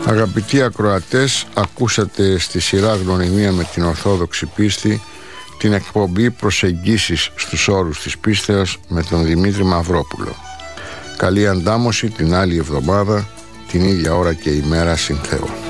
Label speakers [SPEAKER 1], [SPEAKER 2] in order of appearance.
[SPEAKER 1] Αγαπητοί ακροατές, ακούσατε στη σειρά Γνωριμία με την Ορθόδοξη Πίστη την εκπομπή Προσεγγίσεις στους όρους της πίστεως με τον Δημήτρη Μαυρόπουλο. Καλή αντάμωση την άλλη εβδομάδα, την ίδια ώρα και ημέρα συν Θεό.